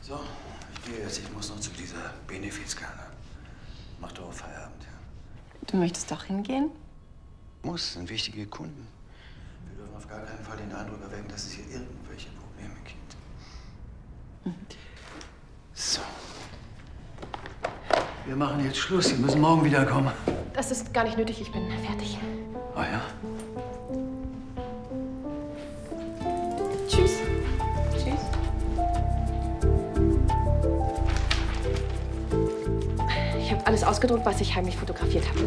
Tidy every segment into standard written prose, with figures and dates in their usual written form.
So, ich gehe jetzt. Ich muss noch zu dieser Benefizgala. Mach doch Feierabend. Du möchtest doch hingehen? Muss, sind wichtige Kunden. Wir dürfen auf gar keinen Fall den Eindruck erwecken, dass es hier irgendwelche Probleme gibt. So. Wir machen jetzt Schluss. Sie müssen morgen wiederkommen. Das ist gar nicht nötig. Ich bin fertig. Oh ja? Tschüss. Tschüss. Ich habe alles ausgedruckt, was ich heimlich fotografiert habe.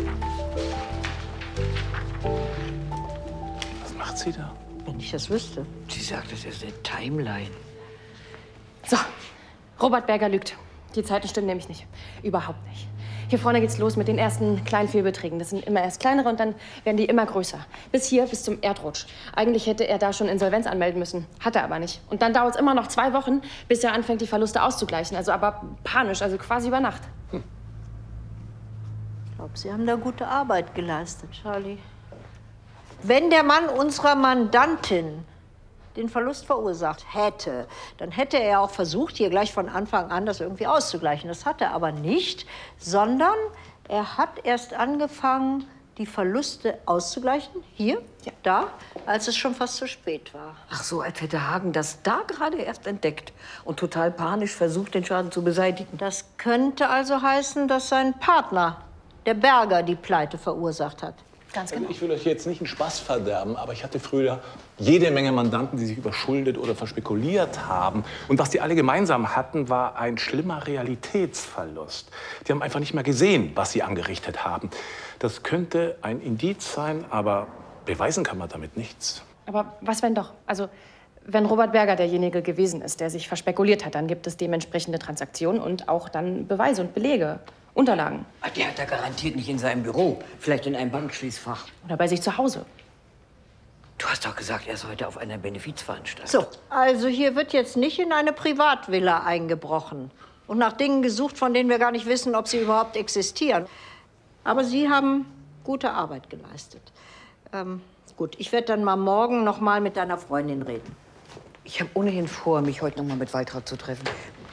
Was macht sie da? Wenn ich das wüsste. Sie sagt, das ist eine Timeline. So, Robert Berger lügt. Die Zeiten stimmen nämlich nicht. Überhaupt nicht. Hier vorne geht's los mit den ersten kleinen Fehlbeträgen. Das sind immer erst kleinere und dann werden die immer größer. Bis zum Erdrutsch. Eigentlich hätte er da schon Insolvenz anmelden müssen. Hat er aber nicht. Und dann dauert es immer noch 2 Wochen, bis er anfängt, die Verluste auszugleichen. Also aber panisch, also quasi über Nacht. Ich glaube, Sie haben da gute Arbeit geleistet, Charlie. Wenn der Mann unserer Mandantin den Verlust verursacht hätte, dann hätte er auch versucht, hier gleich von Anfang an das irgendwie auszugleichen. Das hat er aber nicht, sondern er hat erst angefangen, die Verluste auszugleichen, hier, da, als es schon fast zu spät war. Ach so, als hätte Hagen das da gerade erst entdeckt und total panisch versucht, den Schaden zu beseitigen. Das könnte also heißen, dass sein Partner, der Berger, die Pleite verursacht hat. Ganz genau. Ich will euch jetzt nicht einen Spaß verderben, aber ich hatte früher jede Menge Mandanten, die sich überschuldet oder verspekuliert haben. Und was die alle gemeinsam hatten, war ein schlimmer Realitätsverlust. Die haben einfach nicht mehr gesehen, was sie angerichtet haben. Das könnte ein Indiz sein, aber beweisen kann man damit nichts. Aber was wenn doch? Also, wenn Robert Berger derjenige gewesen ist, der sich verspekuliert hat, dann gibt es dementsprechende Transaktionen und auch dann Beweise und Belege. Unterlagen. Der hat er garantiert nicht in seinem Büro. Vielleicht in einem Bankschließfach. Oder bei sich zu Hause. Du hast doch gesagt, er ist heute auf einer Benefizveranstaltung. So, also hier wird jetzt nicht in eine Privatvilla eingebrochen und nach Dingen gesucht, von denen wir gar nicht wissen, ob sie überhaupt existieren. Aber Sie haben gute Arbeit geleistet. Gut, ich werde dann mal morgen noch mal mit deiner Freundin reden. Ich habe ohnehin vor, mich heute noch mal mit Waltraud zu treffen.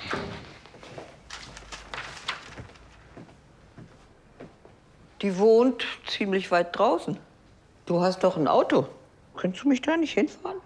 Die wohnt ziemlich weit draußen. Du hast doch ein Auto. Könntest du mich da nicht hinfahren?